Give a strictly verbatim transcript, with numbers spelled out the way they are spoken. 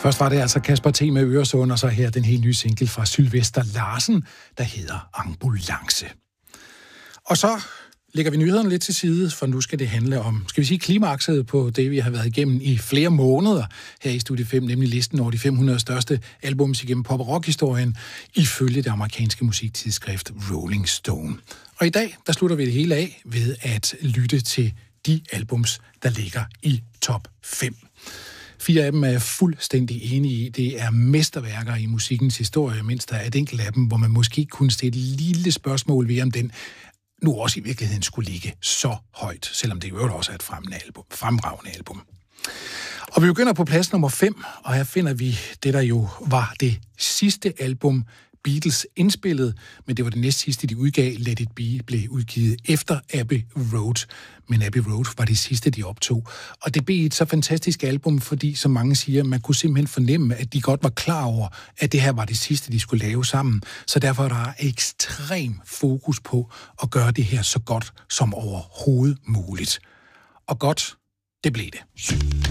Først var det altså Kasper T. med Øresund, og så her den helt nye single fra Sylvester Larsen, der hedder Ambulance. Og så lægger vi nyhederne lidt til side, for nu skal det handle om, skal vi sige, klimakset på det, vi har været igennem i flere måneder her i Studie fem, nemlig listen over de fem hundrede største albums igennem pop- og rock-historien, ifølge det amerikanske musiktidsskrift Rolling Stone. Og i dag, der slutter vi det hele af ved at lytte til de albums, der ligger i top fem. Fire af dem er jeg fuldstændig enig i. Det er mesterværker i musikkens historie, mens der er et enkelt af dem, hvor man måske kunne stille et lille spørgsmål ved, om den nu også i virkeligheden skulle ligge så højt, selvom det jo også er et fremragende album. Og vi begynder på plads nummer fem, og her finder vi det, der jo var det sidste album, Beatles indspillede, men det var det næst sidste, de udgav. Let It Be blev udgivet efter Abbey Road, men Abbey Road var det sidste, de optog. Og det blev et så fantastisk album, fordi, som mange siger, man kunne simpelthen fornemme, at de godt var klar over, at det her var det sidste, de skulle lave sammen. Så derfor er der ekstrem fokus på at gøre det her så godt som overhovedet muligt. Og godt, det blev det.